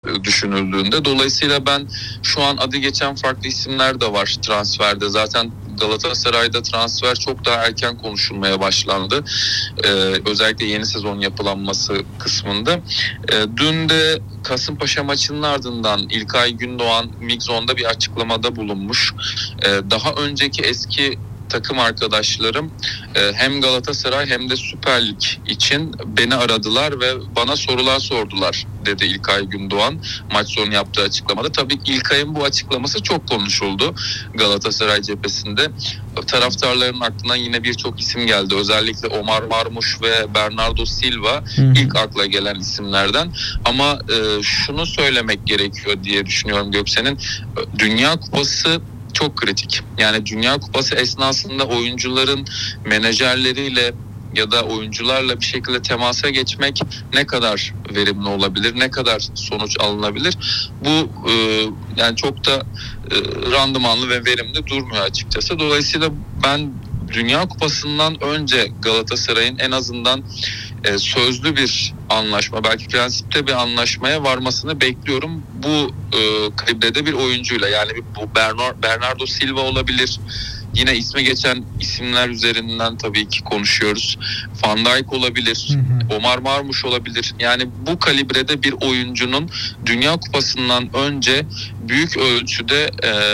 düşünüldüğünde. Dolayısıyla ben şu an adı geçen farklı isimler de var transferde. Zaten Galatasaray'da transfer çok daha erken konuşulmaya başlandı. Özellikle yeni sezon yapılanması kısmında. Dün de Kasımpaşa maçının ardından İlkay Gündoğan Migzon'da bir açıklamada bulunmuş. Daha önceki eski takım arkadaşlarım hem Galatasaray hem de Süper Lig için beni aradılar ve bana sorular sordular dedi İlkay Gündoğan maç sonu yaptığı açıklamada. Tabii İlkay'ın bu açıklaması çok konuşuldu Galatasaray cephesinde. Taraftarların aklına yine birçok isim geldi. Özellikle Omar Marmuş ve Bernardo Silva ilk akla gelen isimlerden. Ama şunu söylemek gerekiyor diye düşünüyorum Göksen'in. Dünya Kupası çok kritik. Yani Dünya Kupası esnasında oyuncuların menajerleriyle ya da oyuncularla bir şekilde temasa geçmek ne kadar verimli olabilir, ne kadar sonuç alınabilir? Bu yani çok da randımanlı ve verimli durmuyor açıkçası. Dolayısıyla ben Dünya Kupası'ndan önce Galatasaray'ın en azından sözlü bir anlaşma, belki prensipte bir anlaşmaya varmasını bekliyorum. Bu kalibrede bir oyuncuyla, yani bu Bernardo Silva olabilir. Yine ismi geçen isimler üzerinden tabii ki konuşuyoruz. Van Dijk olabilir, Omar Marmuş olabilir. Yani bu kalibrede bir oyuncunun Dünya Kupası'ndan önce büyük ölçüde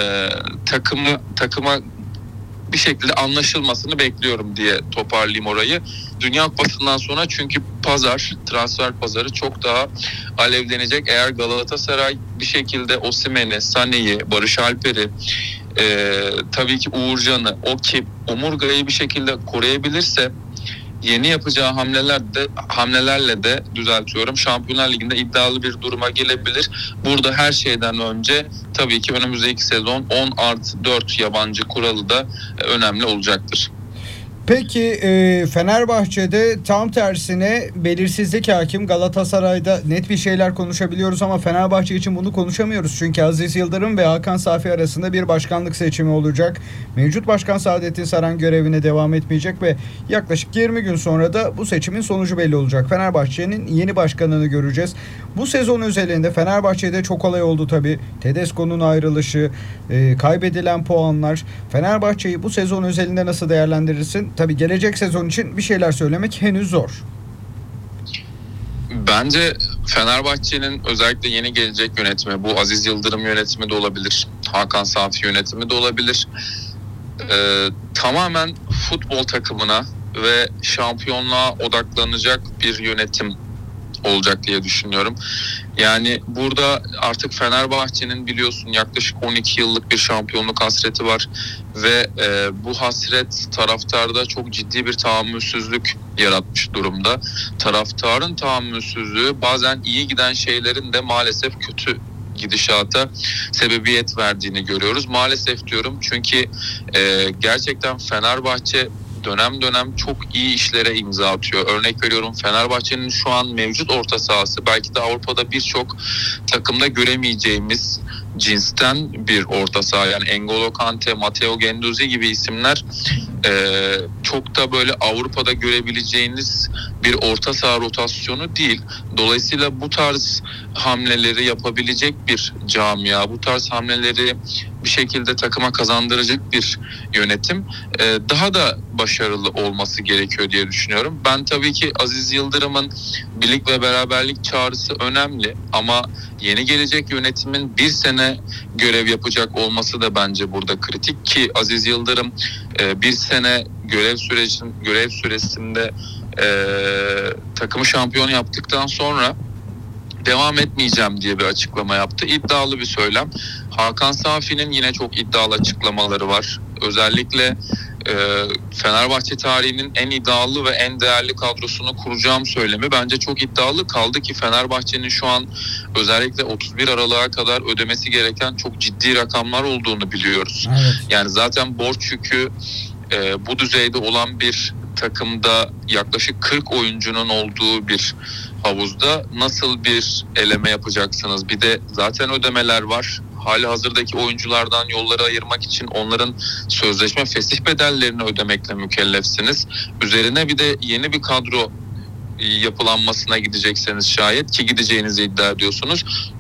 takıma bir şekilde anlaşılmasını bekliyorum diye toparlayayım orayı. Dünya Kupası'ndan sonra çünkü transfer pazarı çok daha alevlenecek. Eğer Galatasaray bir şekilde Osimhen'i, Sané'yi, Barış Alper'i, tabii ki Uğurcan'ı, omurgayı bir şekilde koruyabilirse yeni yapacağı hamlelerle de Şampiyonlar Ligi'nde iddialı bir duruma gelebilir. Burada her şeyden önce tabii ki önümüzdeki sezon 10+4 yabancı kuralı da önemli olacaktır. Peki Fenerbahçe'de tam tersine belirsizlik hakim. Galatasaray'da net bir şeyler konuşabiliyoruz ama Fenerbahçe için bunu konuşamıyoruz. Çünkü Aziz Yıldırım ve Hakan Safi arasında bir başkanlık seçimi olacak. Mevcut başkan Saadettin Saran görevine devam etmeyecek ve yaklaşık 20 gün sonra da bu seçimin sonucu belli olacak. Fenerbahçe'nin yeni başkanını göreceğiz. Bu sezon özelinde Fenerbahçe'de çok olay oldu tabii. Tedesco'nun ayrılışı, kaybedilen puanlar. Fenerbahçe'yi bu sezon özelinde nasıl değerlendirirsin? Tabii gelecek sezon için bir şeyler söylemek henüz zor. Bence Fenerbahçe'nin özellikle yeni gelecek yönetimi, bu Aziz Yıldırım yönetimi de olabilir, Hakan Safi yönetimi de olabilir. Tamamen futbol takımına ve şampiyonluğa odaklanacak bir yönetim olacak diye düşünüyorum. Yani burada artık Fenerbahçe'nin biliyorsun yaklaşık 12 yıllık bir şampiyonluk hasreti var ve bu hasret taraftarda çok ciddi bir tahammülsüzlük yaratmış durumda. Taraftarın tahammülsüzlüğü bazen iyi giden şeylerin de maalesef kötü gidişata sebebiyet verdiğini görüyoruz. Maalesef diyorum çünkü gerçekten Fenerbahçe dönem dönem çok iyi işlere imza atıyor. Örnek veriyorum, Fenerbahçe'nin şu an mevcut orta sahası belki de Avrupa'da birçok takımda göremeyeceğimiz cinsten bir orta saha. Yani N'Golo Kante, Matteo Guendouzi gibi isimler çok da böyle Avrupa'da görebileceğiniz bir orta saha rotasyonu değil. Dolayısıyla bu tarz hamleleri yapabilecek bir camia, bu tarz hamleleri bir şekilde takıma kazandıracak bir yönetim daha da başarılı olması gerekiyor diye düşünüyorum. Ben tabii ki Aziz Yıldırım'ın birlik ve beraberlik çağrısı önemli ama yeni gelecek yönetimin bir sene görev yapacak olması da bence burada kritik ki Aziz Yıldırım bir sene görev süresinde takımı şampiyon yaptıktan sonra devam etmeyeceğim diye bir açıklama yaptı. İddialı bir söylem. Hakan Safi'nin yine çok iddialı açıklamaları var. Özellikle Fenerbahçe tarihinin en iddialı ve en değerli kadrosunu kuracağım söylemi bence çok iddialı. Kaldı ki Fenerbahçe'nin şu an özellikle 31 Aralık'a kadar ödemesi gereken çok ciddi rakamlar olduğunu biliyoruz. Evet. Yani zaten borç yükü bu düzeyde olan bir takımda yaklaşık 40 oyuncunun olduğu bir havuzda nasıl bir eleme yapacaksınız? Bir de zaten ödemeler var. Hali hazırdaki oyunculardan yolları ayırmak için onların sözleşme fesih bedellerini ödemekle mükellefsiniz. Üzerine bir de yeni bir kadro yapılanmasına gidecekseniz şayet ki gideceğinizi iddia ediyorsunuz.